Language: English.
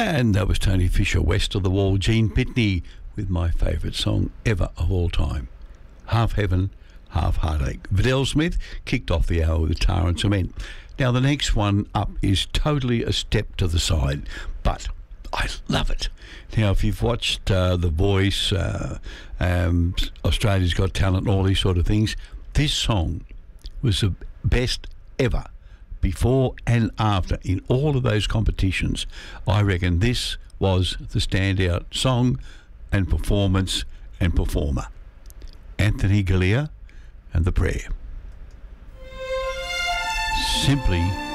And that was Tony Fisher, West of the Wall. Gene Pitney with my favourite song ever of all time, Half Heaven, Half Heartache. Vidal Smith kicked off the hour with Tar and Cement. Now the next one up is totally a step to the side, but I love it. Now, if you've watched The Voice, Australia's Got Talent, all these sort of things, this song was the best ever, before and after, in all of those competitions. I reckon this was the standout song and performance and performer. Anthony Galea and The Prayer. Simply